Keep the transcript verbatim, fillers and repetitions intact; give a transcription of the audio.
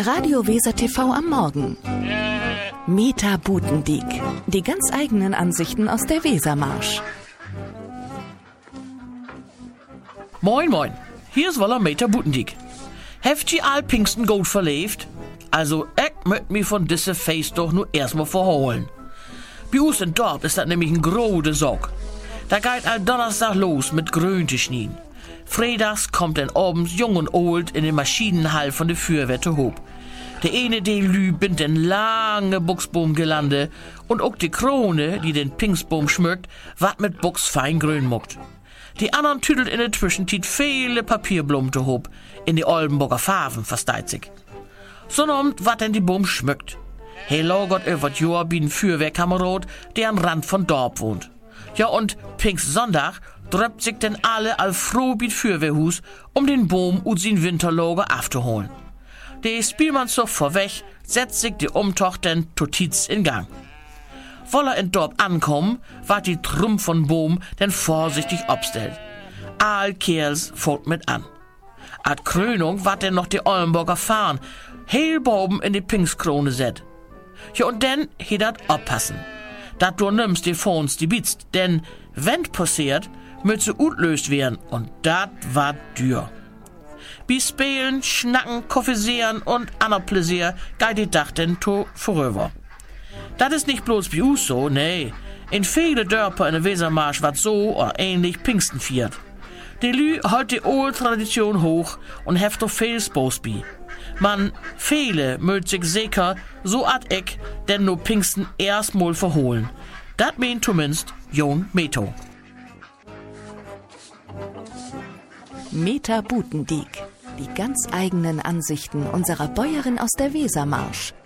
Radio Weser T V am Morgen. Meta Butendiek. Die ganz eigenen Ansichten aus der Wesermarsch. Moin moin, hier ist Woller Meta Butendiek. Heft ihr all Pfingsten gut verlebt? Also, ich möcht mi von disse Face doch nur erstmal verholen. Bei uns in Dorf ist das nämlich ein grode Sock. Da geht all Donnerstag los mit Grünte schnien. Freitags kommt dann abends jung und old in den Maschinenhall von der Feuerwehr hob. Der eine Delü bindt den lange Buchsbaumgelande und auch die Krone, die den Pfingstbaum schmückt, wat mit Buchs fein grün muckt. Die anderen tüdelt in der Zwischenzeit viele Papierblumte hob, in die Oldenburger Farben versteit sich. So nommt wat denn die Baum schmückt. Hey logert über Jahr bin Feuerwehrkamerad, der am Rand von Dorf wohnt. Ja und Pfingstsonntag dröppt sich denn alle all froh bit Feuerwehrhus, um den Baum und sin Winterlager aufzuholen. Der Spielmannszug vorweg setzt sich die Umtochten totiz in Gang. Woller in Dorf ankommen, ward die Trumpf von Boom denn vorsichtig obstellt. All Kerls folgt mit an. Ad Krönung ward denn noch die Oldenburger Fahren, Heilboben in die Pfingstkrone set. Ja und denn he dat oppassen. Dat du nimmst die Phones die bitst, denn wenn passiert, müt sie utlöst werden und dat war dür. Bi Spielen, Schnacken, Koffisieren und ander Pläsier geht die Dach denn to vorüber. Dat ist nicht bloß bei uns so, nee. In viele Dörper in der Wesermarsch wat so oder ähnlich Pfingsten fiert. Die Lü hält die alte Tradition hoch und heft doch viel Spaß bi. Man, viele mögt sich sicher so ad ich denn nur Pfingsten erstmal verholen. Dat meint zumindest Jon Meto. Meta Butendiek. Die ganz eigenen Ansichten unserer Bäuerin aus der Wesermarsch.